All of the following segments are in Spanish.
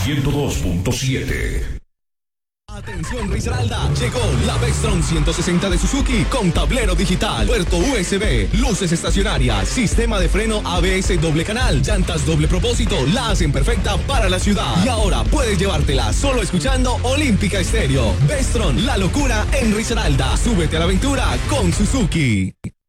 102.7. Atención Risaralda, llegó la Vectron 160 de Suzuki con tablero digital, puerto USB, luces estacionarias, sistema de freno ABS doble canal, llantas doble propósito, la hacen perfecta para la ciudad. Y ahora puedes llevártela solo escuchando Olímpica Estéreo. Vectron, la locura en Risaralda. Súbete a la aventura con Suzuki.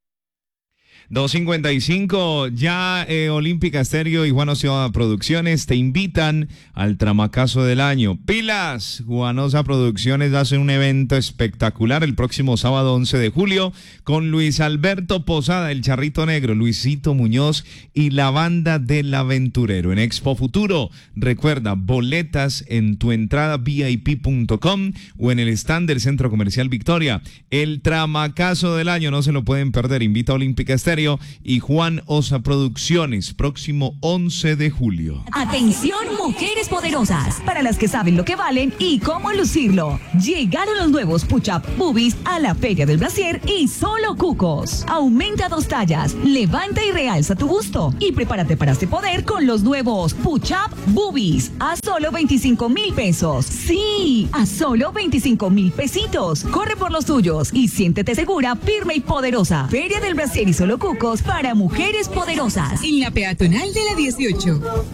2:55, ya Olímpica Estéreo y Juan Osa Producciones te invitan al Tramacazo del Año. ¡Pilas! Juan Osa Producciones hace un evento espectacular el próximo sábado 11 de julio con Luis Alberto Posada, el Charrito Negro, Luisito Muñoz y la banda del Aventurero en Expo Futuro. Recuerda, boletas en tu entrada VIP.com o en el stand del Centro Comercial Victoria. El Tramacazo del Año, no se lo pueden perder. Invita a Olímpica Estéreo y Juan Osa Producciones, próximo 11 de julio. Atención, mujeres poderosas, para las que saben lo que valen y cómo lucirlo. Llegaron los nuevos Push-Up Boobies a la Feria del Brasier y solo cucos. Aumenta 2 tallas, levanta y realza tu busto y prepárate para este poder con los nuevos Push-Up Boobies a solo 25,000 pesos. Sí, a solo 25,000 pesitos. Corre por los tuyos y siéntete segura, firme y poderosa. Feria del Brasier y solo cucos para mujeres poderosas. En la peatonal de la 18.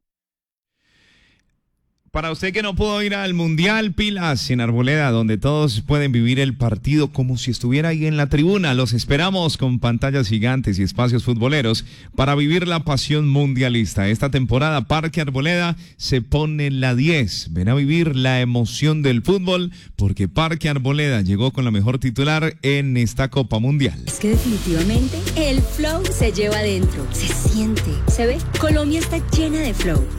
Para usted que no pudo ir al Mundial, pilas en Arboleda, donde todos pueden vivir el partido como si estuviera ahí en la tribuna. Los esperamos con pantallas gigantes y espacios futboleros para vivir la pasión mundialista. Esta temporada Parque Arboleda se pone la 10. Ven a vivir la emoción del fútbol porque Parque Arboleda llegó con la mejor titular en esta Copa Mundial. Es que definitivamente el flow se lleva adentro, se siente, se ve. Colombia está llena de flow.